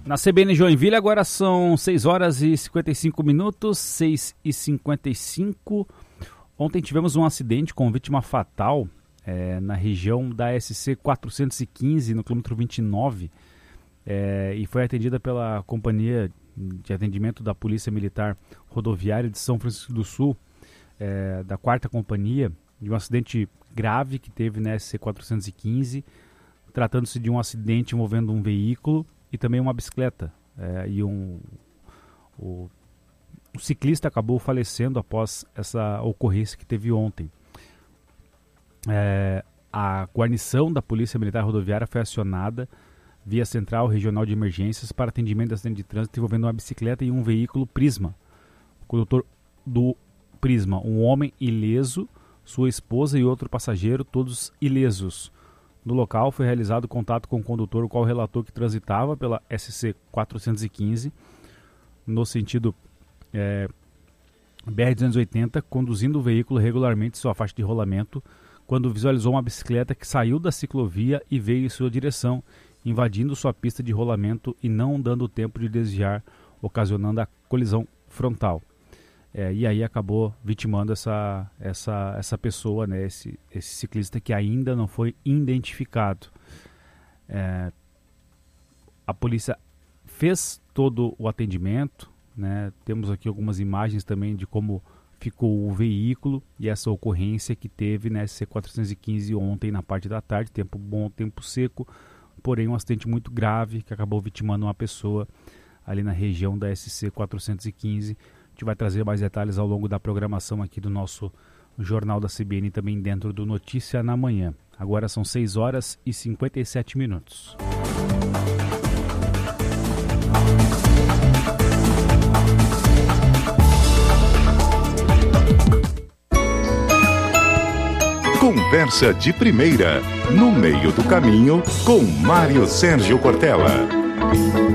Na CBN Joinville agora são 6 horas e 55 minutos, 6h55. Ontem tivemos um acidente com vítima fatal na região da SC 415, no quilômetro 29, e foi atendida pela Companhia de Atendimento da Polícia Militar Rodoviária de São Francisco do Sul, da 4ª Companhia, de um acidente grave que teve na SC 415, tratando-se de um acidente envolvendo um veículo e também uma bicicleta, o ciclista acabou falecendo após essa ocorrência que teve ontem. A guarnição da Polícia Militar Rodoviária foi acionada via Central Regional de Emergências para atendimento de acidente de trânsito envolvendo uma bicicleta e um veículo Prisma. O condutor do Prisma, um homem ileso, sua esposa e outro passageiro, todos ilesos. No local foi realizado contato com o condutor, o qual relatou que transitava pela SC 415, no sentido BR-280, conduzindo o veículo regularmente em sua faixa de rolamento, quando visualizou uma bicicleta que saiu da ciclovia e veio em sua direção, invadindo sua pista de rolamento e não dando tempo de desviar, ocasionando a colisão frontal. E aí acabou vitimando essa pessoa, né, esse ciclista que ainda não foi identificado. A polícia fez todo o atendimento, né? Temos aqui algumas imagens também de como ficou o veículo e essa ocorrência que teve na SC 415 ontem na parte da tarde, tempo bom, tempo seco, porém um acidente muito grave que acabou vitimando uma pessoa ali na região da SC 415. A gente vai trazer mais detalhes ao longo da programação aqui do nosso Jornal da CBN, também dentro do Notícia na Manhã. Agora são 6 horas e 57 minutos. Conversa de primeira, no meio do caminho, com Mário Sérgio Cortella.